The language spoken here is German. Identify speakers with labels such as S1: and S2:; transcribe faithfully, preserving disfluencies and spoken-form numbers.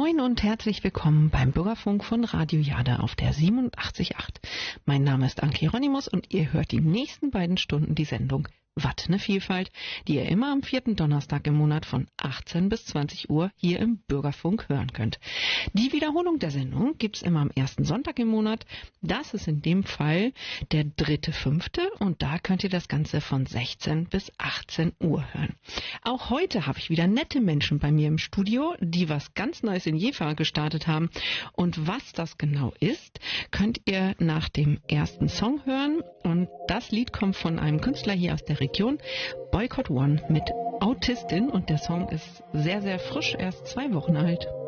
S1: Moin und herzlich willkommen beim Bürgerfunk von Radio Jade auf der siebenundachtzig Komma acht. Mein Name ist Anke Hieronymus und ihr hört die nächsten beiden Stunden die Sendung Watt ne Vielfalt, die ihr immer am vierten Donnerstag im Monat von achtzehn bis zwanzig Uhr hier im Bürgerfunk hören könnt. Die Wiederholung der Sendung gibt's immer am ersten Sonntag im Monat. Das ist in dem Fall der dritte fünfte und da könnt ihr das Ganze von sechzehn bis achtzehn Uhr hören. Auch heute habe ich wieder nette Menschen bei mir im Studio, die was ganz Neues in Jever gestartet haben. Und was das genau ist, könnt ihr nach dem ersten Song hören. Und das Lied kommt von einem Künstler hier aus der Region, Boycott One mit Autistin. Und der Song ist sehr, sehr frisch, erst zwei Wochen alt.